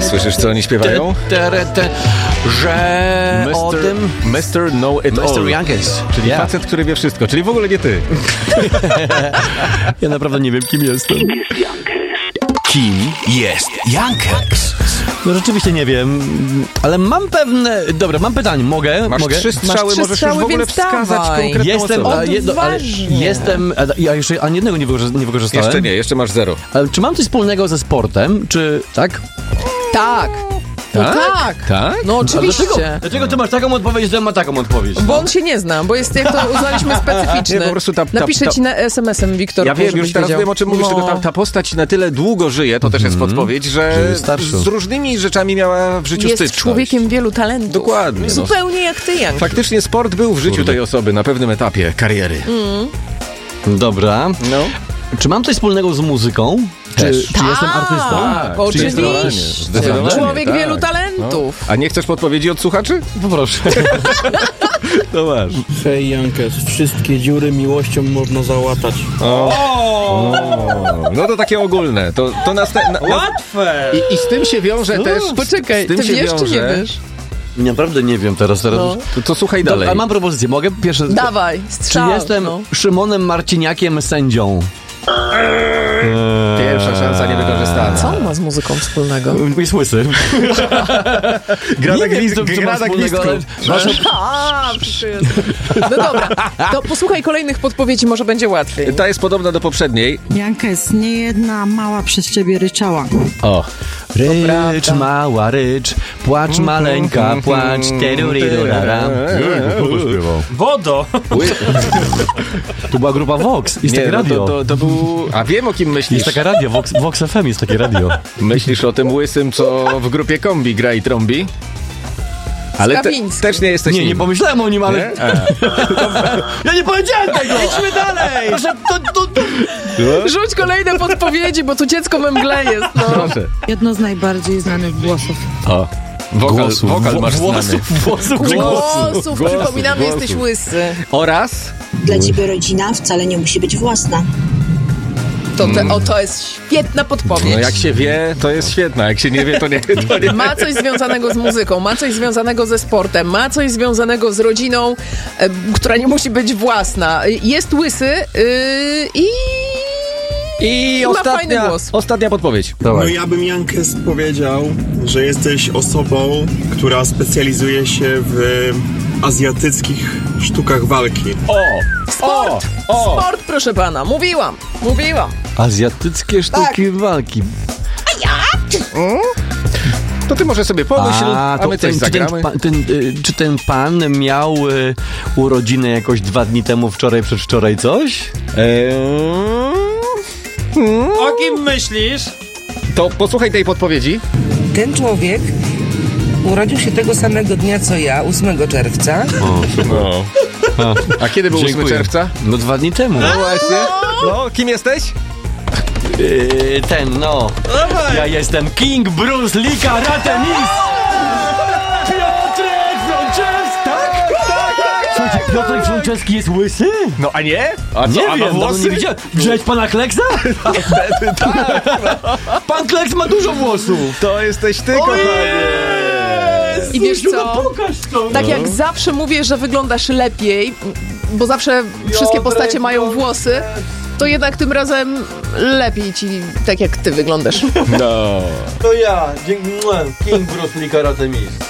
Słyszysz, co oni śpiewają? Że o tym... Mr. Know It All. Mr. Youngest. Czyli facet, który wie wszystko. Czyli w ogóle nie ty. Ja naprawdę nie wiem, kim jestem. Kim jest Youngest? No rzeczywiście nie wiem, ale mam pewne... Dobra, mam pytanie. Mogę? Masz 3 strzały, możesz strzały, już w ogóle więc wskazać dawaj. konkretną Jestem... osobę. Odważnie. Jestem... Ja jeszcze ani jednego nie wykorzystałem. Jeszcze nie, jeszcze masz 0. Ale czy mam coś wspólnego ze sportem? Czy... Tak? Tak. No tak. Tak? No oczywiście. Dlaczego ty masz taką odpowiedź, ja mam taką odpowiedź? Bo on się nie zna, bo jest, jak to uznaliśmy, specyficzny. Nie, po prostu Napiszę ci na SMS-em, Wiktor. Ja wiem, już żebyś teraz wiedział. wiem, o czym mówisz, tylko ta postać na tyle długo żyje, to też jest podpowiedź, że jest starszy. z różnymi rzeczami miała w życiu Jest styczność. człowiekiem wielu talentów. Dokładnie, no. Zupełnie jak ty, Jan. Faktycznie sport był w życiu tej osoby na pewnym etapie kariery. Dobra. No. Czy mam coś wspólnego z muzyką? Czy jestem artystą? Tak, Bo czy jest normalnie? oczywiście. Zdecydowanie, Człowiek tak. wielu talentów. A nie chcesz podpowiedzi od słuchaczy? Poproszę. No masz. Hej Jankes, wszystkie dziury miłością można załatać. No to takie ogólne. To Łatwe! I z tym się wiąże też... Poczekaj, z tym ty się wiesz czy nie wiąże- wiesz? Naprawdę nie wiem teraz. No. To słuchaj Dobra, dalej. ale mam propozycję. Mogę pierwsze... Dawaj, Czy strzał. jestem no. Szymonem Marciniakiem sędzią? Pierwsza szansa niewykorzystana. Co on ma z muzyką wspólnego? Jest łysy. Gra Nie na wiem, gwizdku, co ma gra na wspólnego, gwizdku. A, wszystko jest. No dobra, to posłuchaj kolejnych podpowiedzi, może będzie łatwiej. Ta jest podobna do poprzedniej. Jankes, nie jedna mała przez ciebie ryczała. O. Rycz, prawda. mała rycz, płacz maleńka, płacz, terurirurara. Wodo! To była grupa Vox. Jest takie radio. To był... A wiem, o kim myślisz. Jest taka radio, Vox FM jest takie radio. Myślisz o tym łysym, co w grupie Kombi gra i trąbi? Ale też nie jesteś Nie nim. pomyślałem o nim, ale... Nie? Ja nie powiedziałem tego! Idźmy dalej! Proszę, Rzuć kolejne podpowiedzi, bo tu dziecko we mgle jest, no. Proszę. Jedno z najbardziej znanych głosów. O. Wokal masz znany. Głosów, przypominamy, jesteś łysy. Oraz... Dla ciebie rodzina wcale nie musi być własna. To jest świetna podpowiedź. No jak się wie, to jest świetna. Jak się nie wie, to nie. Ma coś związanego z muzyką, ma coś związanego ze sportem, ma coś związanego z rodziną, która nie musi być własna. Jest łysy I ma fajny głos. ostatnia podpowiedź. No ja bym Jankes powiedział, że jesteś osobą, która specjalizuje się w azjatyckich sztukach walki. Sport! Sport, proszę pana. Mówiłam. Azjatyckie sztuki walki. To ty może sobie pomyśl, a my coś zagramy. Czy ten pan miał urodziny jakoś 2 dni temu, wczoraj, przedwczoraj coś? O kim myślisz? To posłuchaj tej podpowiedzi. Ten człowiek urodził się tego samego dnia co ja, 8 czerwca. No. A kiedy był 8 czerwca? No 2 dni temu. No właśnie. No, kim jesteś? Ja jestem King Bruce Lee Karate Mistrz! Piotrek Frączewski! Tak? Słuchajcie, Piotrek Frączewski jest łysy? No a nie? A Nie co, a ma wiem, włosy? nie widziałem. Widziałeś pana Kleksa? Pan Kleks ma dużo włosów. To jesteś ty, kochanie. I wiesz co? Pokaż to. Tak jak zawsze mówię, że wyglądasz lepiej, bo zawsze wszystkie postacie mają włosy, to jednak tym razem lepiej ci, tak jak ty wyglądasz. No. To ja, King Bruce Lee Karate Mistrz.